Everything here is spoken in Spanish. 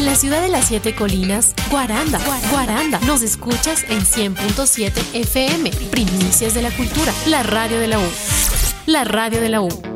En la ciudad de las 7 colinas, Guaranda. Nos escuchas en 100.7 FM. Primicias de la cultura. La radio de la U.